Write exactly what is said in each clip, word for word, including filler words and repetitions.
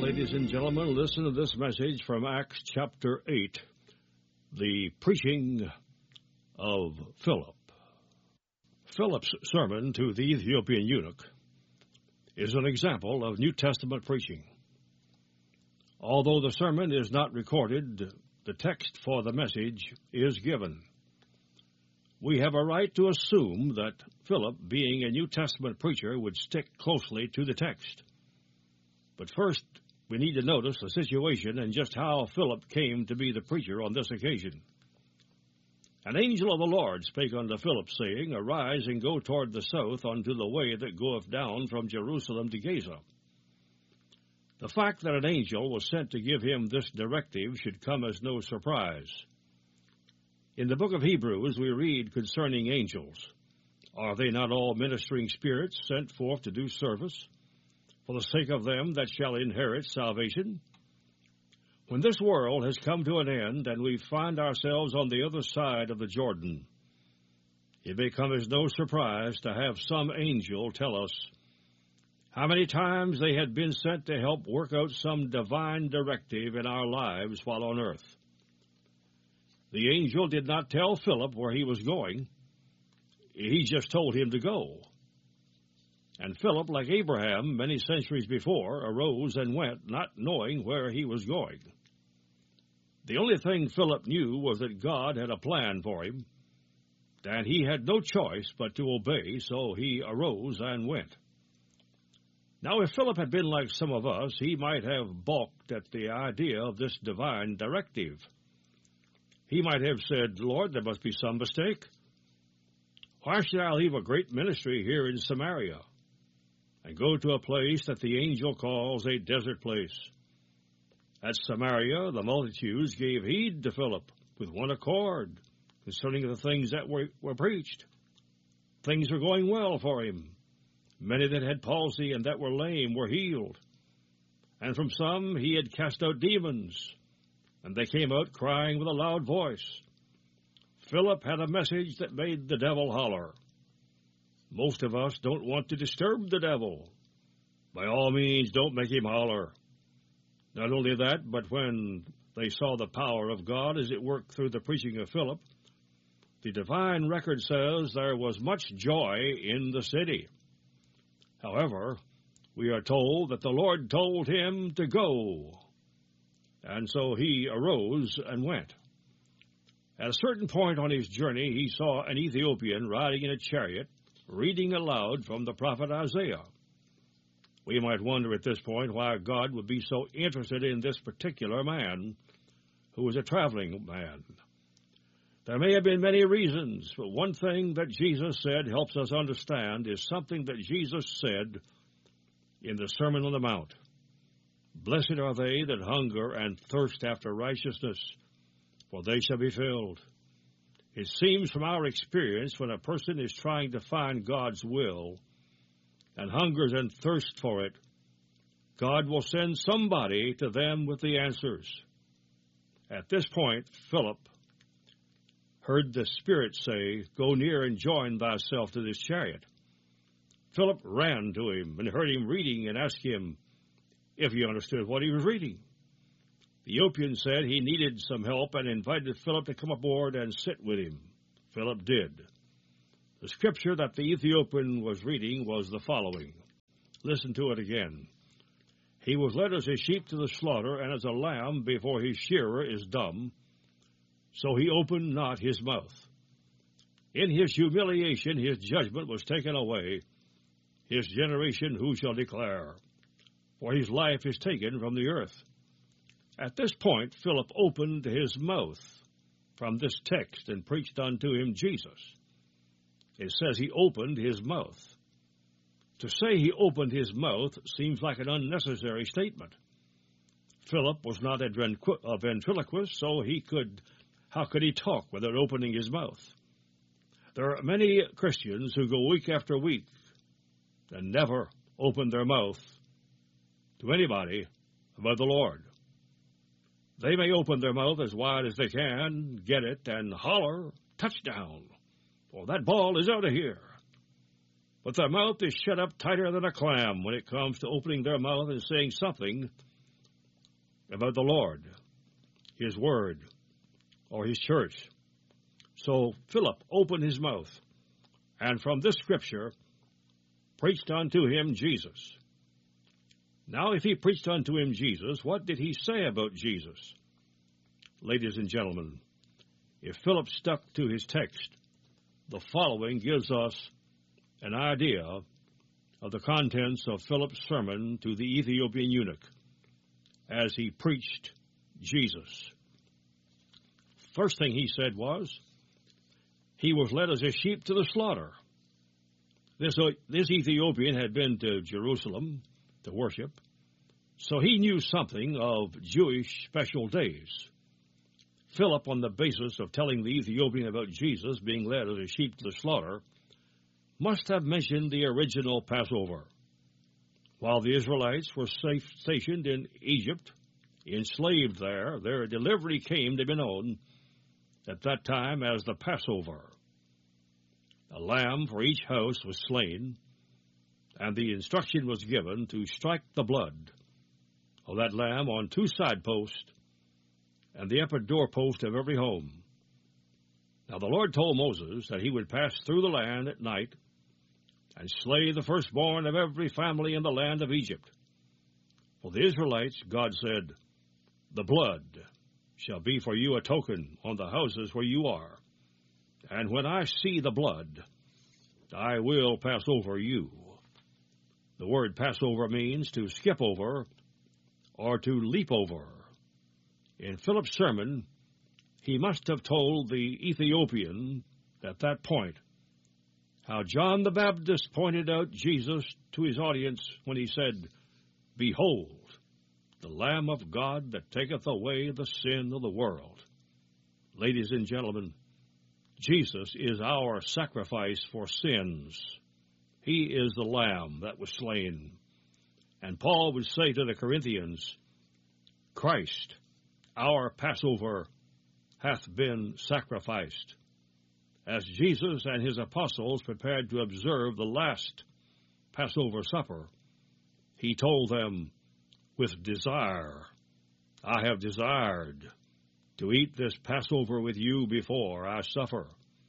ladies and gentlemen, listen to this message from Acts chapter eight, the preaching of Philip. Philip's sermon to the Ethiopian eunuch is an example of New Testament preaching. Although the sermon is not recorded, the text for the message is given. We have a right to assume that Philip, being a New Testament preacher, would stick closely to the text. But first, we need to notice the situation and just how Philip came to be the preacher on this occasion. An angel of the Lord spake unto Philip, saying, Arise and go toward the south unto the way that goeth down from Jerusalem to Gaza. The fact that an angel was sent to give him this directive should come as no surprise. In the book of Hebrews, we read concerning angels, Are they not all ministering spirits sent forth to do service, for the sake of them that shall inherit salvation? When this world has come to an end, and we find ourselves on the other side of the Jordan, it may come as no surprise to have some angel tell us how many times they had been sent to help work out some divine directive in our lives while on earth. The angel did not tell Philip where he was going. He just told him to go. And Philip, like Abraham many centuries before, arose and went, not knowing where he was going. The only thing Philip knew was that God had a plan for him, and he had no choice but to obey, so he arose and went. Now, if Philip had been like some of us, he might have balked at the idea of this divine directive. He might have said, Lord, there must be some mistake. Why should I leave a great ministry here in Samaria and go to a place that the angel calls a desert place? At Samaria, the multitudes gave heed to Philip with one accord concerning the things that were, were preached. Things were going well for him. Many that had palsy and that were lame were healed. And from some he had cast out demons, and they came out crying with a loud voice. Philip had a message that made the devil holler. Most of us don't want to disturb the devil. By all means, don't make him holler. Not only that, but when they saw the power of God as it worked through the preaching of Philip, the divine record says there was much joy in the city. However, we are told that the Lord told him to go, and so he arose and went. At a certain point on his journey, he saw an Ethiopian riding in a chariot, reading aloud from the prophet Isaiah. We might wonder at this point why God would be so interested in this particular man, who was a traveling man. There may have been many reasons, but one thing that Jesus said helps us understand is something that Jesus said in the Sermon on the Mount. Blessed are they that hunger and thirst after righteousness, for they shall be filled. It seems from our experience when a person is trying to find God's will and hungers and thirsts for it, God will send somebody to them with the answers. At this point, Philip heard the Spirit say, Go near and join thyself to this chariot. Philip ran to him and heard him reading and asked him if he understood what he was reading. The Ethiopian said he needed some help and invited Philip to come aboard and sit with him. Philip did. The scripture that the Ethiopian was reading was the following. Listen to it again. He was led as a sheep to the slaughter, and as a lamb before his shearer is dumb, so he opened not his mouth. In his humiliation his judgment was taken away. His generation who shall declare? For his life is taken from the earth. At this point Philip opened his mouth from this text and preached unto him Jesus. It says he opened his mouth. To say he opened his mouth seems like an unnecessary statement. Philip was not a ventriloquist, so he could, how could he talk without opening his mouth? There are many Christians who go week after week and never open their mouth to anybody about the Lord. They may open their mouth as wide as they can, get it, and holler, touchdown, or that ball is out of here. But their mouth is shut up tighter than a clam when it comes to opening their mouth and saying something about the Lord, His Word, or His church. So Philip opened his mouth, and from this scripture preached unto him Jesus. Now, if he preached unto him Jesus, what did he say about Jesus? Ladies and gentlemen, if Philip stuck to his text, the following gives us an idea of the contents of Philip's sermon to the Ethiopian eunuch as he preached Jesus. First thing he said was, he was led as a sheep to the slaughter. This, this Ethiopian had been to Jerusalem to worship, so he knew something of Jewish special days. Philip, on the basis of telling the Ethiopian about Jesus being led as a sheep to the slaughter, must have mentioned the original Passover. While the Israelites were safe, stationed in Egypt, enslaved there, their delivery came to be known at that time as the Passover. A lamb for each house was slain, and the instruction was given to strike the blood of that lamb on two side posts and the upper doorpost of every home. Now the Lord told Moses that he would pass through the land at night and slay the firstborn of every family in the land of Egypt. For the Israelites, God said, the blood shall be for you a token on the houses where you are. And when I see the blood, I will pass over you. The word Passover means to skip over or to leap over. In Philip's sermon, he must have told the Ethiopian at that point how John the Baptist pointed out Jesus to his audience when he said, behold, the Lamb of God that taketh away the sin of the world. Ladies and gentlemen, Jesus is our sacrifice for sins. He is the Lamb that was slain. And Paul would say to the Corinthians, Christ, our Passover, hath been sacrificed. As Jesus and his apostles prepared to observe the last Passover supper, he told them, with desire, I have desired to eat this Passover with you before I suffer.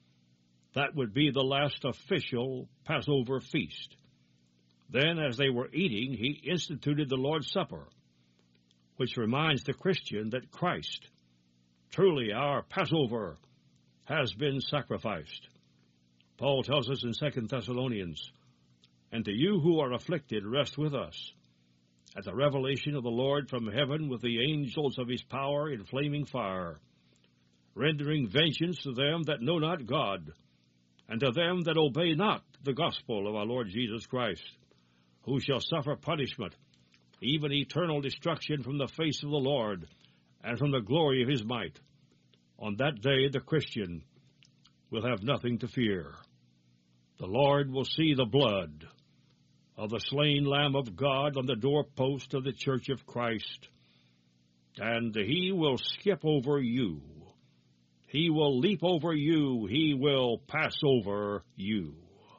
That would be the last official Passover feast. Then, as they were eating, he instituted the Lord's Supper, which reminds the Christian that Christ, truly our Passover, has been sacrificed. Paul tells us in Second Thessalonians, and to you who are afflicted, rest with us at the revelation of the Lord from heaven with the angels of his power in flaming fire, rendering vengeance to them that know not God, and to them that obey not the gospel of our Lord Jesus Christ, who shall suffer punishment, even eternal destruction from the face of the Lord, and from the glory of his might. On that day the Christian will have nothing to fear. The Lord will see the blood of the slain Lamb of God on the doorpost of the church of Christ, and he will skip over you. He will leap over you. He will pass over you.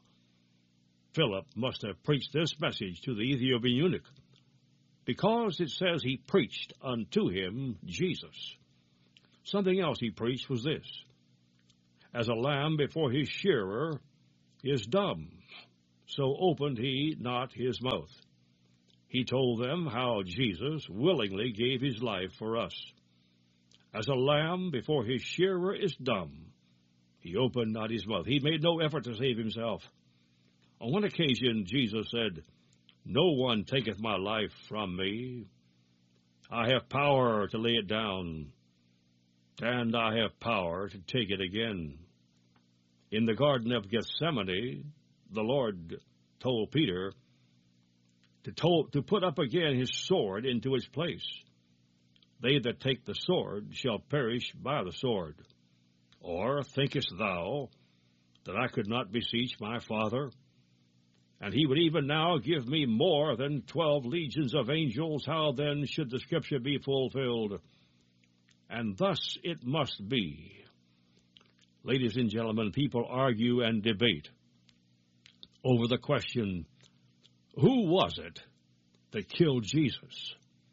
Philip must have preached this message to the Ethiopian eunuch, because it says he preached unto him Jesus. Something else he preached was this: as a lamb before his shearer is dumb, so opened he not his mouth. He told them how Jesus willingly gave his life for us. As a lamb before his shearer is dumb, he opened not his mouth. He made no effort to save himself. On one occasion, Jesus said, no one taketh my life from me. I have power to lay it down, and I have power to take it again. In the Garden of Gethsemane, the Lord told Peter to, told, to put up again his sword into its place. They that take the sword shall perish by the sword. Or thinkest thou that I could not beseech my Father, and he would even now give me more than twelve legions of angels? How then should the scripture be fulfilled? And thus it must be. Ladies and gentlemen, people argue and debate over the question, who was it that killed Jesus?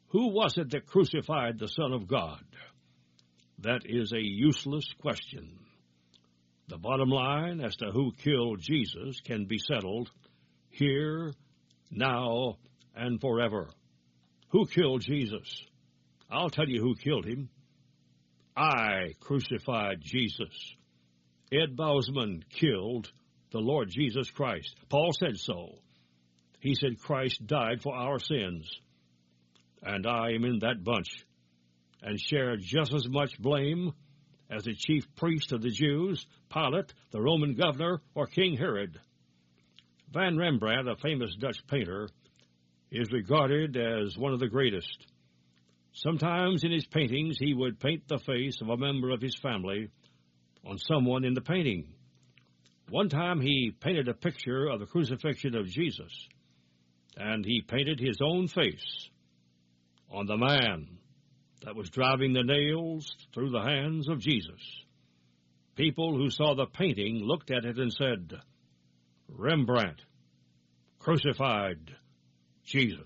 Who was it that crucified the Son of God? That is a useless question. The bottom line as to who killed Jesus can be settled here, now, and forever. Who killed Jesus? I'll tell you who killed him. I crucified Jesus. Ed Bousman killed the Lord Jesus Christ. Paul said so. He said Christ died for our sins. And I am in that bunch and share just as much blame as the chief priest of the Jews, Pilate, the Roman governor, or King Herod. Van Rembrandt, a famous Dutch painter, is regarded as one of the greatest. Sometimes in his paintings he would paint the face of a member of his family on someone in the painting. One time he painted a picture of the crucifixion of Jesus, and he painted his own face on the man that was driving the nails through the hands of Jesus. People who saw the painting looked at it and said, Rembrandt crucified Jesus.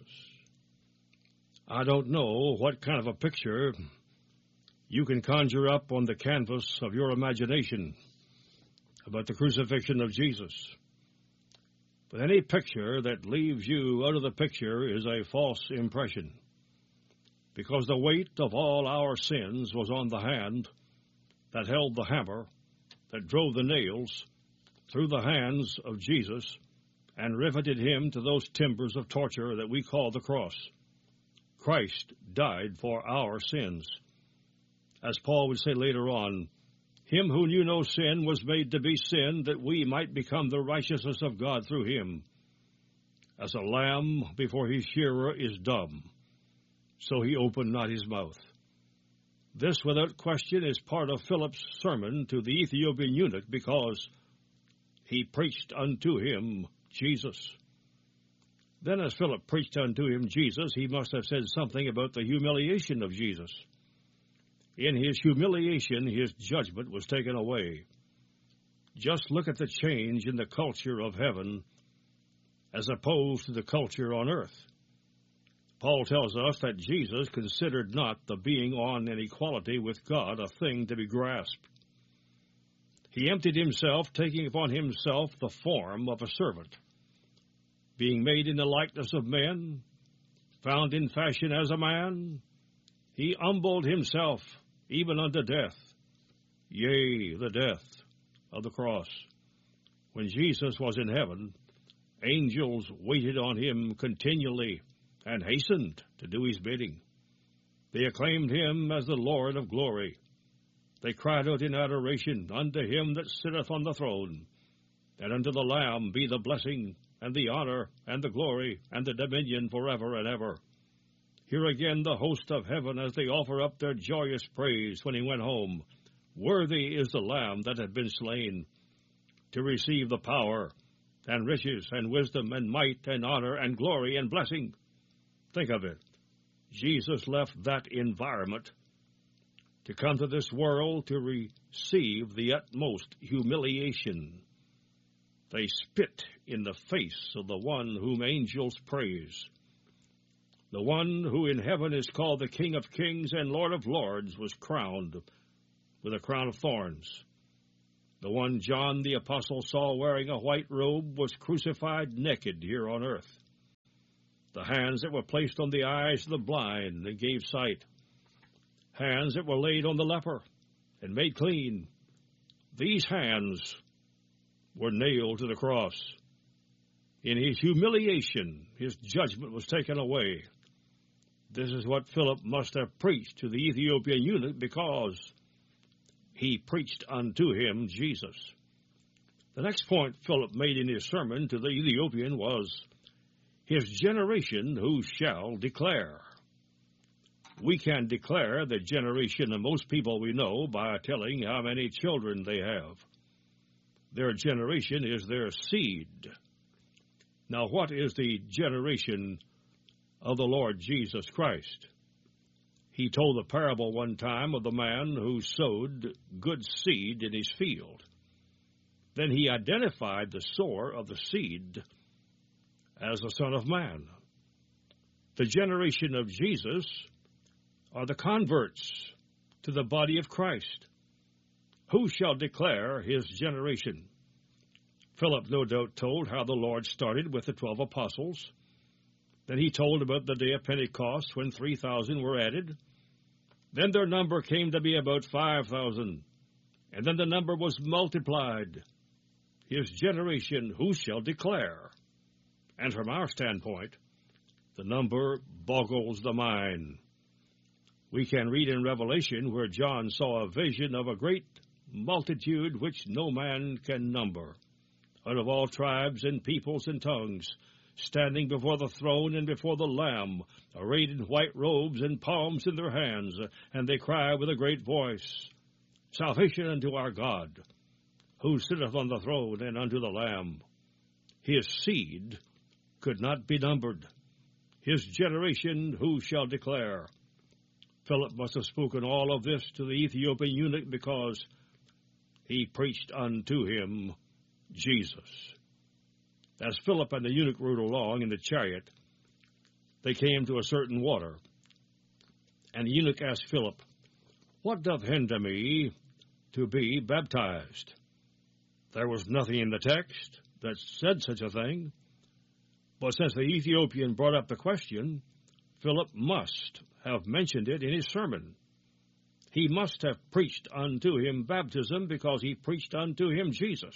I don't know what kind of a picture you can conjure up on the canvas of your imagination about the crucifixion of Jesus. But any picture that leaves you out of the picture is a false impression, because the weight of all our sins was on the hand that held the hammer, that drove the nails through the hands of Jesus and riveted him to those timbers of torture that we call the cross. Christ died for our sins. As Paul would say later on, him who knew no sin was made to be sin, that we might become the righteousness of God through him. As a lamb before his shearer is dumb, so he opened not his mouth. This, without question, is part of Philip's sermon to the Ethiopian eunuch, because he preached unto him Jesus. Then as Philip preached unto him Jesus, he must have said something about the humiliation of Jesus. In his humiliation, his judgment was taken away. Just look at the change in the culture of heaven as opposed to the culture on earth. Paul tells us that Jesus considered not the being on an equality with God a thing to be grasped. He emptied himself, taking upon himself the form of a servant. Being made in the likeness of men, found in fashion as a man, he humbled himself even unto death, yea, the death of the cross. When Jesus was in heaven, angels waited on him continually and hastened to do his bidding. They acclaimed him as the Lord of glory. They cried out in adoration, unto him that sitteth on the throne, and unto the Lamb be the blessing, and the honor, and the glory, and the dominion forever and ever. Here again the host of heaven, as they offer up their joyous praise when he went home. Worthy is the Lamb that had been slain, to receive the power, and riches, and wisdom, and might, and honor, and glory, and blessing. Think of it. Jesus left that environment to come to this world to receive the utmost humiliation. They spit in the face of the one whom angels praise. The one who in heaven is called the King of Kings and Lord of Lords was crowned with a crown of thorns. The one John the Apostle saw wearing a white robe was crucified naked here on earth. The hands that were placed on the eyes of the blind and gave sight, hands that were laid on the leper and made clean, these hands were nailed to the cross. In his humiliation, his judgment was taken away. This is what Philip must have preached to the Ethiopian eunuch, because he preached unto him Jesus. The next point Philip made in his sermon to the Ethiopian was, his generation who shall declare. We can declare the generation of most people we know by telling how many children they have. Their generation is their seed. Now, what is the generation of the Lord Jesus Christ? He told a parable one time of the man who sowed good seed in his field. Then he identified the sower of the seed as the Son of Man. The generation of Jesus are the converts to the body of Christ. Who shall declare his generation? Philip no doubt told how the Lord started with the twelve apostles. Then he told about the day of Pentecost when three thousand were added. Then their number came to be about five thousand, and then the number was multiplied. His generation who shall declare? And from our standpoint, the number boggles the mind. We can read in Revelation where John saw a vision of a great multitude which no man can number, out of all tribes and peoples and tongues, standing before the throne and before the Lamb, arrayed in white robes and palms in their hands, and they cry with a great voice, Salvation unto our God, who sitteth on the throne, and unto the Lamb. His seed could not be numbered. His generation who shall declare? Philip must have spoken all of this to the Ethiopian eunuch because he preached unto him Jesus. As Philip and the eunuch rode along in the chariot, they came to a certain water. And the eunuch asked Philip, What doth hinder me to be baptized? There was nothing in the text that said such a thing. But since the Ethiopian brought up the question, Philip must have mentioned it in his sermon. He must have preached unto him baptism because he preached unto him Jesus.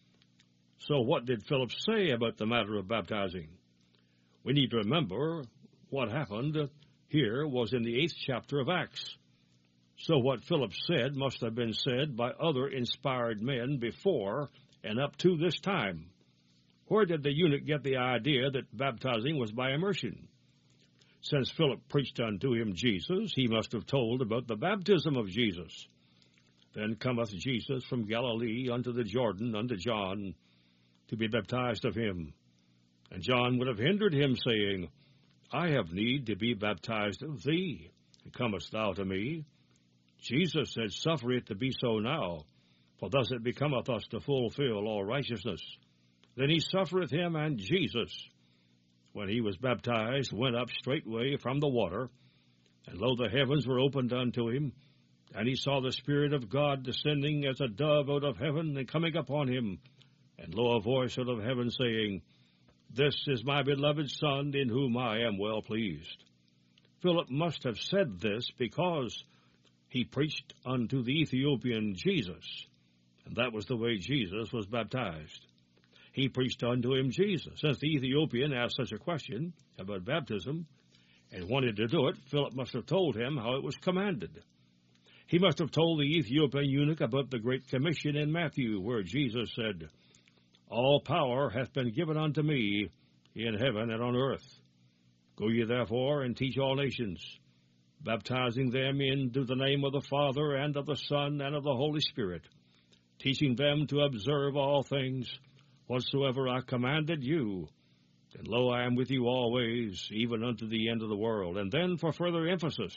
So what did Philip say about the matter of baptizing? We need to remember what happened here was in the eighth chapter of Acts. So what Philip said must have been said by other inspired men before and up to this time. Where did the eunuch get the idea that baptizing was by immersion? Since Philip preached unto him Jesus, he must have told about the baptism of Jesus. Then cometh Jesus from Galilee unto the Jordan unto John to be baptized of him. And John would have hindered him, saying, I have need to be baptized of thee, and comest thou to me? Jesus said, Suffer it to be so now, for thus it becometh us to fulfill all righteousness. Then he suffereth him, and Jesus, when he was baptized, went up straightway from the water, and lo, the heavens were opened unto him, and he saw the Spirit of God descending as a dove out of heaven, and coming upon him. And lo, a voice out of heaven saying, This is my beloved Son, in whom I am well pleased. Philip must have said this because he preached unto the Ethiopian Jesus, and that was the way Jesus was baptized. He preached unto him Jesus. Since the Ethiopian asked such a question about baptism and wanted to do it, Philip must have told him how it was commanded. He must have told the Ethiopian eunuch about the Great Commission in Matthew, where Jesus said, All power hath been given unto me in heaven and on earth. Go ye therefore and teach all nations, baptizing them into the name of the Father and of the Son and of the Holy Spirit, teaching them to observe all things whatsoever I commanded you. And lo, I am with you always, even unto the end of the world. And then, for further emphasis,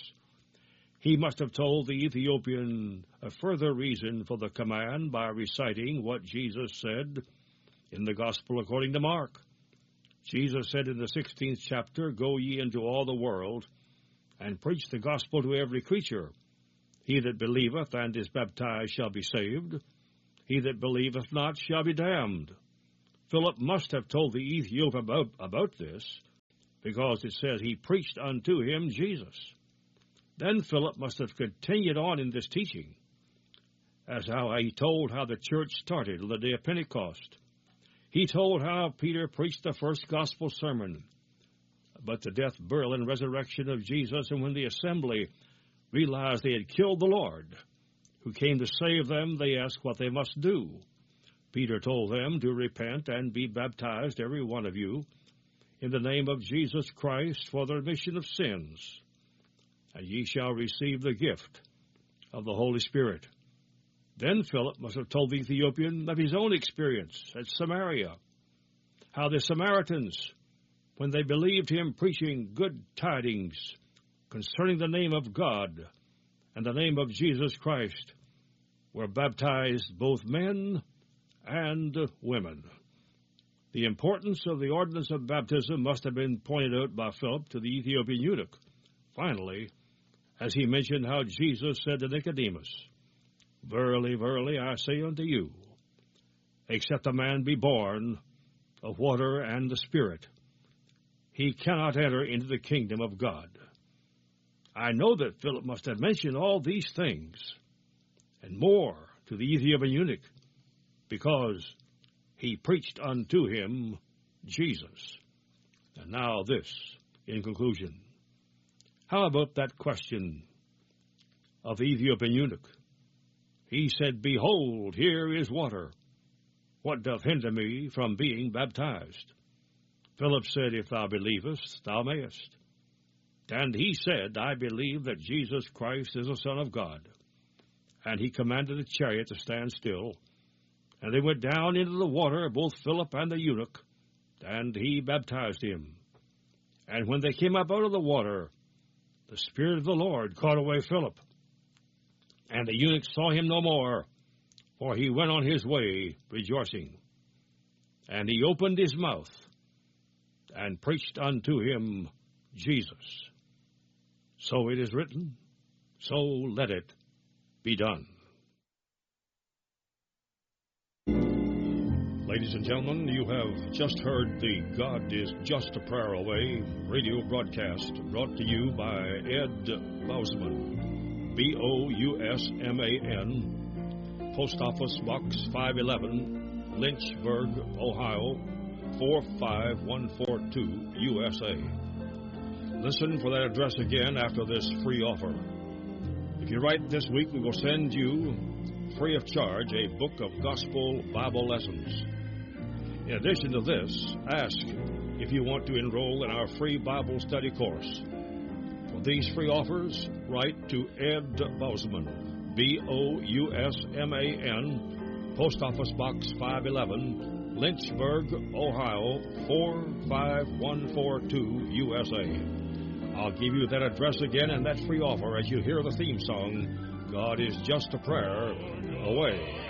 he must have told the Ethiopian a further reason for the command by reciting what Jesus said in the Gospel according to Mark. Jesus said in the sixteenth chapter, Go ye into all the world, and preach the gospel to every creature. He that believeth and is baptized shall be saved. He that believeth not shall be damned. Philip must have told the Ethiopian about, about this, because it says he preached unto him Jesus. Then Philip must have continued on in this teaching, as how he told how the church started on the day of Pentecost. He told how Peter preached the first gospel sermon about the death, burial, and resurrection of Jesus, and when the assembly realized they had killed the Lord, who came to save them, they asked what they must do. Peter told them to repent and be baptized, every one of you, in the name of Jesus Christ for the remission of sins, and ye shall receive the gift of the Holy Spirit. Then Philip must have told the Ethiopian of his own experience at Samaria, how the Samaritans, when they believed him preaching good tidings concerning the name of God and the name of Jesus Christ, were baptized, both men and women. The importance of the ordinance of baptism must have been pointed out by Philip to the Ethiopian eunuch. Finally, as he mentioned how Jesus said to Nicodemus, "Verily, verily, I say unto you, except a man be born of water and the Spirit, he cannot enter into the kingdom of God." I know that Philip must have mentioned all these things and more to the Ethiopian eunuch, because he preached unto him Jesus. And now this, in conclusion. How about that question of the Ethiopian eunuch? He said, "Behold, here is water. What doth hinder me from being baptized?" Philip said, "If thou believest, thou mayest." And he said, "I believe that Jesus Christ is the Son of God." And he commanded the chariot to stand still. And they went down into the water, both Philip and the eunuch, and he baptized him. And when they came up out of the water, the Spirit of the Lord caught away Philip. And the eunuch saw him no more, for he went on his way rejoicing. And he opened his mouth and preached unto him Jesus. So it is written, so let it be done. Ladies and gentlemen, you have just heard the God is Just a Prayer Away radio broadcast brought to you by Ed Bousman, B O U S M A N, Post Office Box five eleven, Lynchburg, Ohio, four five one four two, U S A. Listen for that address again after this free offer. If you write this week, we will send you, free of charge, a book of gospel Bible lessons. In addition to this, ask if you want to enroll in our free Bible study course. For these free offers, write to Ed Bousman, B O U S M A N, Post Office Box five eleven, Lynchburg, Ohio, four five one four two, U S A. I'll give you that address again and that free offer as you hear the theme song, God is Just a Prayer Away.